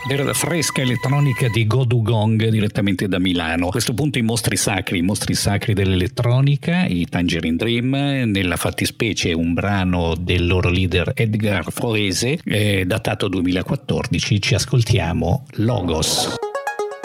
della fresca elettronica di Godugong direttamente da Milano. A questo punto i mostri sacri dell'elettronica, i Tangerine Dream, nella fattispecie un brano del loro leader Edgar Froese, datato 2014. Ci ascoltiamo Logos.